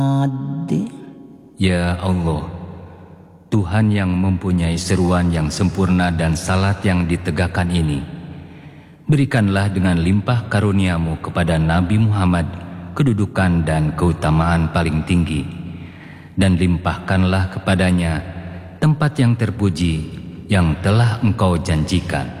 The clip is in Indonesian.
Ya Allah, Tuhan yang mempunyai seruan yang sempurna dan salat yang ditegakkan ini, berikanlah dengan limpah karuniamu kepada Nabi Muhammad kedudukan dan keutamaan paling tinggi, dan limpahkanlah kepadanya tempat yang terpuji yang telah Engkau janjikan.